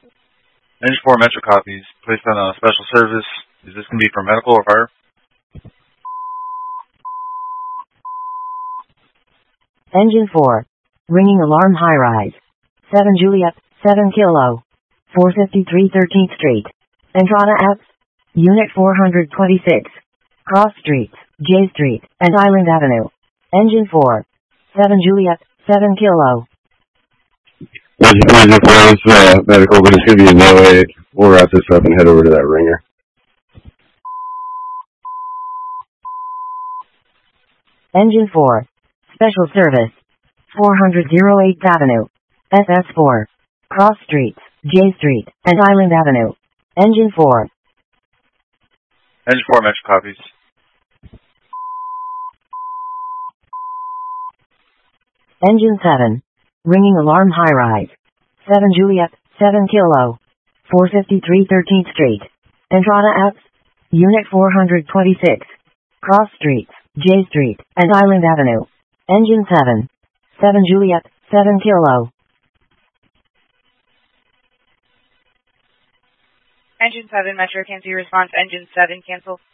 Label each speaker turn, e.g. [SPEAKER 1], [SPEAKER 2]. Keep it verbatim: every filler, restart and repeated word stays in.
[SPEAKER 1] Engine four Metro copies. Placed on a special service. Is this going to be for medical or fire?
[SPEAKER 2] Engine four. Ringing alarm high rise. seven Juliet, seven Kilo. four fifty-three thirteenth Street. Entrada F. Unit four twenty-six. Cross Streets, J Street, and Island Avenue. Engine four. seven Juliet, seven Kilo.
[SPEAKER 3] Engine four is uh, medical, but it's going to be a no eight. We'll wrap this up and head over to that ringer.
[SPEAKER 2] Engine four. Special service. four hundred eighth Avenue. S S four. Cross Streets, J Street, and Island Avenue. Engine four.
[SPEAKER 1] Engine four Metro copies.
[SPEAKER 2] Engine seven. Ringing alarm high rise. seven Juliet, seven Kilo. four fifty-three thirteenth Street. Entrada F. Unit four twenty-six. Cross Streets, J Street, and Island Avenue. Engine seven. seven Juliet, seven Kilo.
[SPEAKER 4] Engine seven Metro, can see response. Engine seven, cancel.